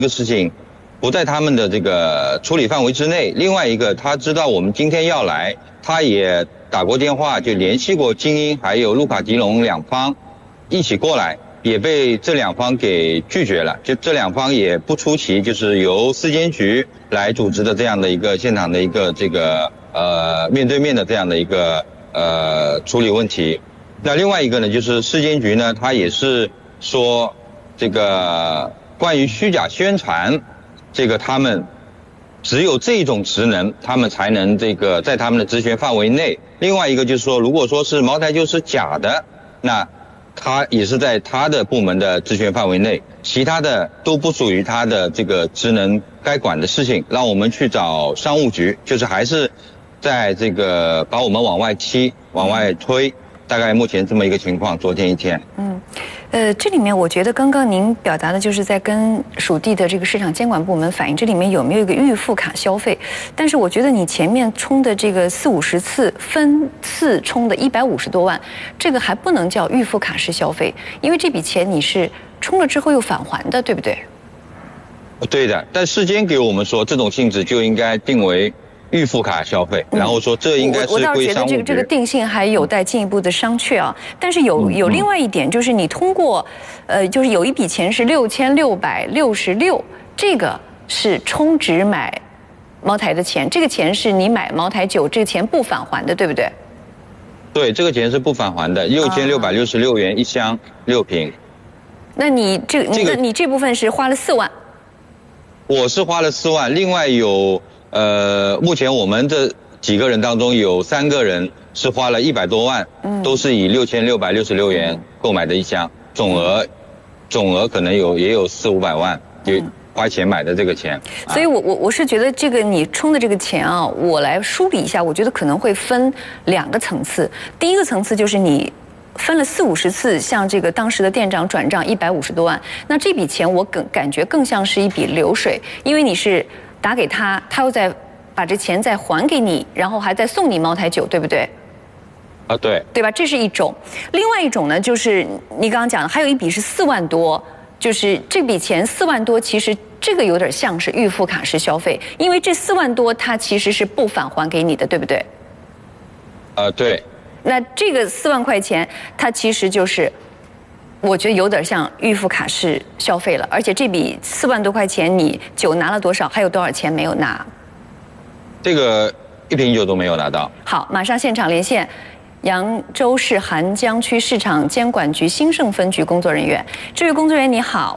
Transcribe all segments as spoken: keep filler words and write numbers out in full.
个事情不在他们的这个处理范围之内。另外一个，他知道我们今天要来，他也打过电话，就联系过精英还有路卡迪龙两方一起过来，也被这两方给拒绝了。就这两方也不出席，就是由市监局来组织的这样的一个现场的一个这个呃面对面的这样的一个呃处理问题。那另外一个呢，就是市监局呢，他也是说这个关于虚假宣传，这个他们只有这种职能，他们才能这个在他们的职权范围内。另外一个就是说，如果说是茅台酒是假的，那他也是在他的部门的职权范围内，其他的都不属于他的这个职能该管的事情，让我们去找商务局，就是还是在这个把我们往外踢、往外推。大概目前这么一个情况，昨天一天。 嗯，呃，这里面我觉得刚刚您表达的就是在跟属地的这个市场监管部门反映，这里面有没有一个预付卡消费？但是我觉得你前面充的这个四五十次分次充的一百五十多万，这个还不能叫预付卡式消费，因为这笔钱你是充了之后又返还的，对不对？ 对的，但市监给我们说，这种性质就应该定为预付卡消费，然后说这应该是归商务局。 我倒是觉得这个这个定性还有待进一步的商榷啊。但是有有另外一点，就是你通过，呃，就是有一笔钱是六千六百六十六，这个是充值买茅台的钱，这个钱是你买茅台酒，这个钱不返还的，对不对？ 对，这个钱是不返还的，六千六百六十六元一箱六瓶。 那你这这个你这部分是花了四万？ 我是花了四万，另外有。呃，目前我们这几个人当中有三个人是花了一百多万，嗯，都是以六千六百六十六元购买的一箱，总额，总额可能有也有四五百万，就花钱买的这个钱。 所以我我我是觉得这个你充的这个钱啊，我来梳理一下，我觉得可能会分两个层次。第一个层次就是你分了四五十次向这个当时的店长转账一百五十多万，那这笔钱我更感觉更像是一笔流水，因为你是打给他，他又再把这钱再还给你，然后还再送你茅台酒，对不对？ 啊，对， 对吧？这是一种。另外一种呢，就是你刚刚讲的，还有一笔是四万多，就是这笔钱四万多，其实这个有点像是预付卡式消费，因为这四万多它其实是不返还给你的，对不对？ 呃，对。 那这个四万块钱，它其实就是。我觉得有点像预付卡式消费了，而且这笔四万多块钱，你酒拿了多少？还有多少钱没有拿？ 这个一瓶酒都没有拿到。 好，马上现场连线扬州市邗江区市场监管局兴盛分局工作人员。这位工作人员你好。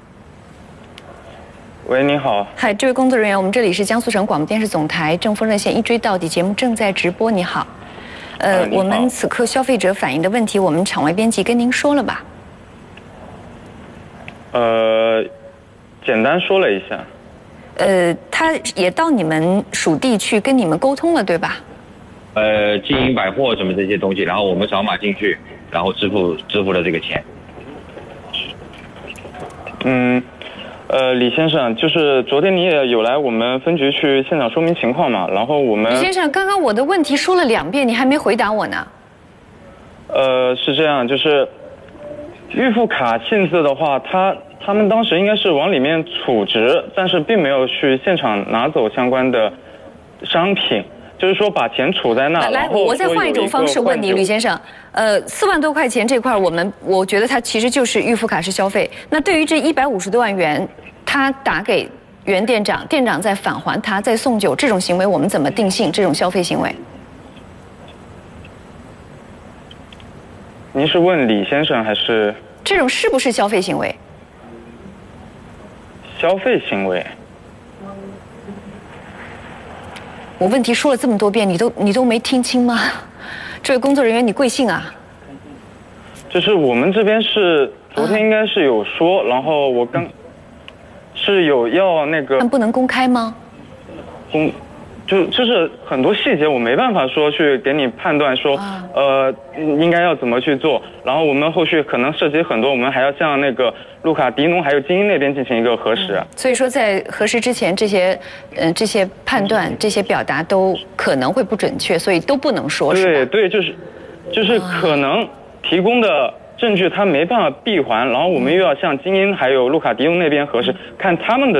喂，你好。 嗨，这位工作人员，我们这里是江苏省广播电视总台正风热线一追到底节目正在直播。你好。呃， 啊、 我们此刻消费者反映的问题，我们场外编辑跟您说了吧？ 呃，简单说了一下。 呃，他也到你们属地去跟你们沟通了，对吧？ 呃，经营百货什么这些东西，然后我们扫码进去，然后支付支付了这个钱。 嗯，呃，李先生，就是昨天你也有来我们分局去现场说明情况嘛，然后我们。 李先生，刚刚我的问题说了两遍，你还没回答我呢。 呃，是这样，就是预付卡性质的话，他他们当时应该是往里面储值，但是并没有去现场拿走相关的商品，就是说把钱储在那。 来，我再换一种方式问你，吕先生，呃，四万多块钱这块，我们我觉得它其实就是预付卡式消费。那对于这一百五十多万元，他打给原店长，店长再返还他，再送酒，这种行为我们怎么定性？这种消费行为？ 您是问李先生还是？ 这种是不是消费行为？ 消费行为。 我问题说了这么多遍，你都你都没听清吗？这位工作人员，你贵姓啊？ 就是我们这边是昨天应该是有说，啊、然后我刚是有要那个。 但不能公开吗？ 公。就就是很多细节我没办法说去给你判断说，啊、呃应该要怎么去做，然后我们后续可能涉及很多，我们还要向那个路卡迪农还有精英那边进行一个核实。嗯、 所以说在核实之前，这些呃这些判断、这些表达都可能会不准确，所以都不能说。 对对，就是就是可能提供的证据他没办法闭环，然后我们又要向精英还有路卡迪农那边核实，看他们的。